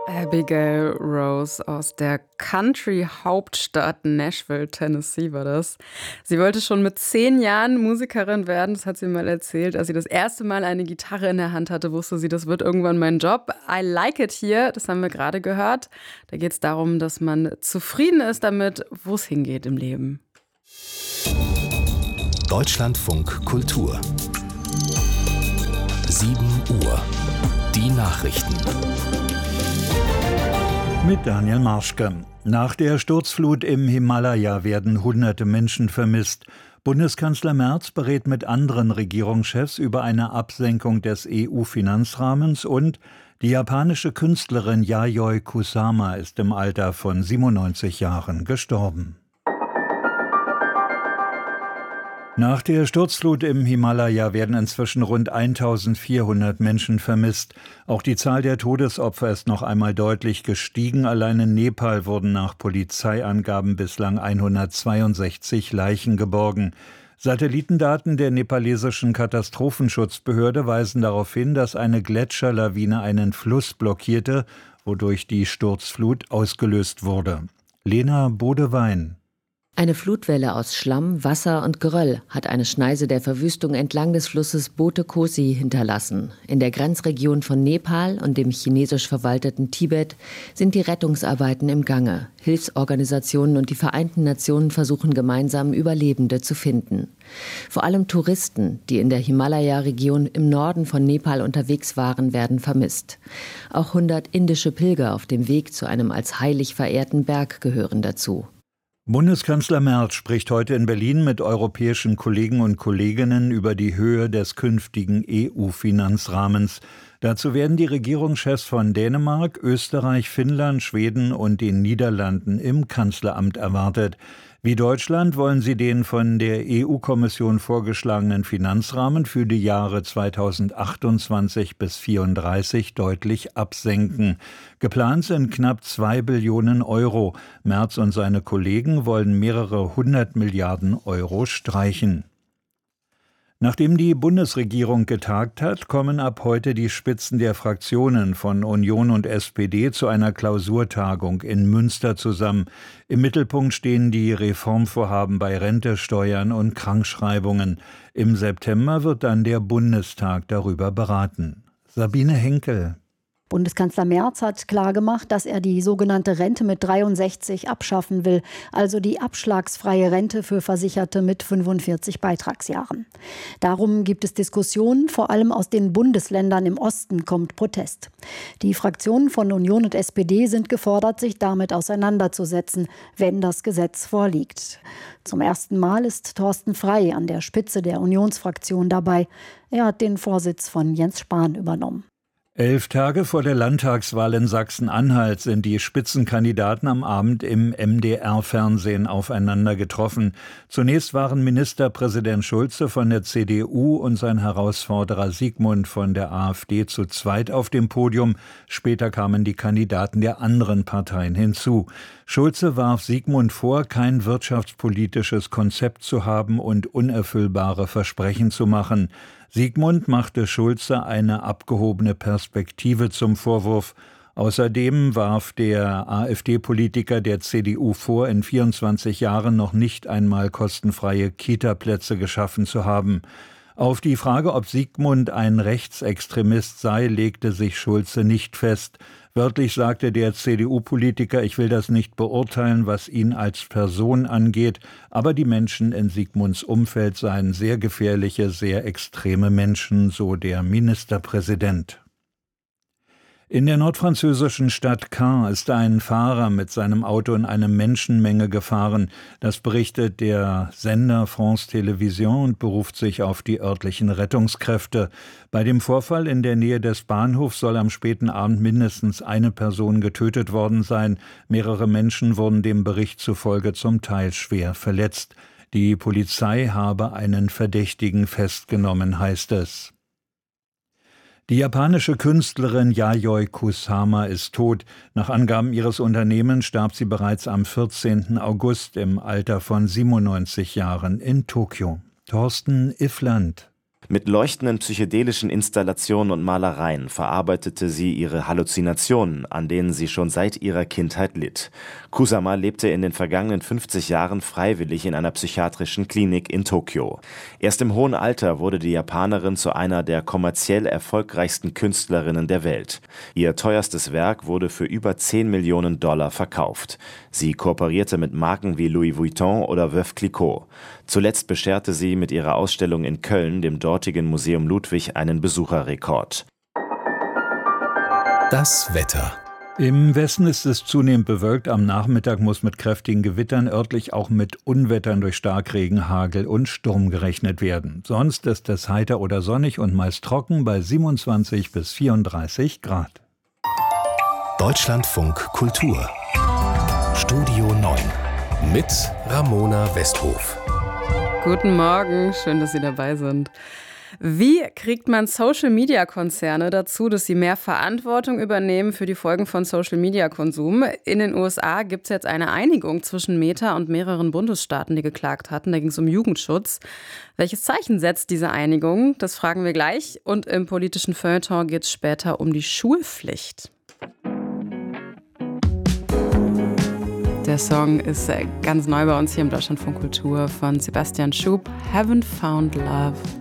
Abigail Rose aus der Country-Hauptstadt Nashville, Tennessee war das. Sie wollte schon mit 10 Jahren Musikerin werden, das hat sie mal erzählt. Als sie das erste Mal eine Gitarre in der Hand hatte, wusste sie, das wird irgendwann mein Job. I Like It Here, das haben wir gerade gehört. Da geht es darum, dass man zufrieden ist damit, wo es hingeht im Leben. Deutschlandfunk Kultur 7 Uhr. Die Nachrichten. Mit Daniel Marschke. Nach der Sturzflut im Himalaya werden hunderte Menschen vermisst. Bundeskanzler Merz berät mit anderen Regierungschefs über eine Absenkung des EU-Finanzrahmens und die japanische Künstlerin Yayoi Kusama ist im Alter von 97 Jahren gestorben. Nach der Sturzflut im Himalaya werden inzwischen rund 1400 Menschen vermisst. Auch die Zahl der Todesopfer ist noch einmal deutlich gestiegen. Allein in Nepal wurden nach Polizeiangaben bislang 162 Leichen geborgen. Satellitendaten der nepalesischen Katastrophenschutzbehörde weisen darauf hin, dass eine Gletscherlawine einen Fluss blockierte, wodurch die Sturzflut ausgelöst wurde. Lena Bodewein. Eine Flutwelle aus Schlamm, Wasser und Geröll hat eine Schneise der Verwüstung entlang des Flusses Bote Kosi hinterlassen. In der Grenzregion von Nepal und dem chinesisch verwalteten Tibet sind die Rettungsarbeiten im Gange. Hilfsorganisationen und die Vereinten Nationen versuchen gemeinsam, Überlebende zu finden. Vor allem Touristen, die in der Himalaya-Region im Norden von Nepal unterwegs waren, werden vermisst. Auch 100 indische Pilger auf dem Weg zu einem als heilig verehrten Berg gehören dazu. Bundeskanzler Merz spricht heute in Berlin mit europäischen Kollegen und Kolleginnen über die Höhe des künftigen EU-Finanzrahmens. Dazu werden die Regierungschefs von Dänemark, Österreich, Finnland, Schweden und den Niederlanden im Kanzleramt erwartet. Wie Deutschland wollen sie den von der EU-Kommission vorgeschlagenen Finanzrahmen für die Jahre 2028 bis 2034 deutlich absenken. Geplant sind knapp 2 Billionen Euro. Merz und seine Kollegen wollen mehrere 100 Milliarden Euro streichen. Nachdem die Bundesregierung getagt hat, kommen ab heute die Spitzen der Fraktionen von Union und SPD zu einer Klausurtagung in Münster zusammen. Im Mittelpunkt stehen die Reformvorhaben bei Rente, Steuern und Krankschreibungen. Im September wird dann der Bundestag darüber beraten. Sabine Henkel. Bundeskanzler Merz hat klargemacht, dass er die sogenannte Rente mit 63 abschaffen will, also die abschlagsfreie Rente für Versicherte mit 45 Beitragsjahren. Darum gibt es Diskussionen, vor allem aus den Bundesländern im Osten kommt Protest. Die Fraktionen von Union und SPD sind gefordert, sich damit auseinanderzusetzen, wenn das Gesetz vorliegt. Zum ersten Mal ist Thorsten Frey an der Spitze der Unionsfraktion dabei. Er hat den Vorsitz von Jens Spahn übernommen. 11 Tage vor der Landtagswahl in Sachsen-Anhalt sind die Spitzenkandidaten am Abend im MDR-Fernsehen aufeinander getroffen. Zunächst waren Ministerpräsident Schulze von der CDU und sein Herausforderer Siegmund von der AfD zu zweit auf dem Podium. Später kamen die Kandidaten der anderen Parteien hinzu. Schulze warf Siegmund vor, kein wirtschaftspolitisches Konzept zu haben und unerfüllbare Versprechen zu machen. Siegmund machte Schulze eine abgehobene Perspektive zum Vorwurf. Außerdem warf der AfD-Politiker der CDU vor, in 24 Jahren noch nicht einmal kostenfreie Kita-Plätze geschaffen zu haben. Auf die Frage, ob Siegmund ein Rechtsextremist sei, legte sich Schulze nicht fest. Wörtlich sagte der CDU-Politiker, ich will das nicht beurteilen, was ihn als Person angeht, aber die Menschen in Siegmunds Umfeld seien sehr gefährliche, sehr extreme Menschen, so der Ministerpräsident. In der nordfranzösischen Stadt Caen ist ein Fahrer mit seinem Auto in eine Menschenmenge gefahren. Das berichtet der Sender France Télévisions und beruft sich auf die örtlichen Rettungskräfte. Bei dem Vorfall in der Nähe des Bahnhofs soll am späten Abend mindestens eine Person getötet worden sein. Mehrere Menschen wurden dem Bericht zufolge zum Teil schwer verletzt. Die Polizei habe einen Verdächtigen festgenommen, heißt es. Die japanische Künstlerin Yayoi Kusama ist tot. Nach Angaben ihres Unternehmens starb sie bereits am 14. August im Alter von 97 Jahren in Tokio. Thorsten Iffland. Mit leuchtenden psychedelischen Installationen und Malereien verarbeitete sie ihre Halluzinationen, an denen sie schon seit ihrer Kindheit litt. Kusama lebte in den vergangenen 50 Jahren freiwillig in einer psychiatrischen Klinik in Tokio. Erst im hohen Alter wurde die Japanerin zu einer der kommerziell erfolgreichsten Künstlerinnen der Welt. Ihr teuerstes Werk wurde für über 10 Millionen Dollar verkauft. Sie kooperierte mit Marken wie Louis Vuitton oder Veuve Clicquot. Zuletzt bescherte sie mit ihrer Ausstellung in Köln dem dortigen Museum Ludwig einen Besucherrekord. Das Wetter. Im Westen ist es zunehmend bewölkt. Am Nachmittag muss mit kräftigen Gewittern, örtlich auch mit Unwettern durch Starkregen, Hagel und Sturm gerechnet werden. Sonst ist es heiter oder sonnig und meist trocken bei 27 bis 34 Grad. Deutschlandfunk Kultur. Studio 9 mit Ramona Westhof. Guten Morgen, schön, dass Sie dabei sind. Wie kriegt man Social-Media-Konzerne dazu, dass sie mehr Verantwortung übernehmen für die Folgen von Social-Media-Konsum? In den USA gibt es jetzt eine Einigung zwischen Meta und mehreren Bundesstaaten, die geklagt hatten. Da ging es um Jugendschutz. Welches Zeichen setzt diese Einigung? Das fragen wir gleich. Und im politischen Feuilleton geht es später um die Schulpflicht. Der Song ist ganz neu bei uns hier im Deutschlandfunk Kultur von Sebastian Schub. Haven't Found Love.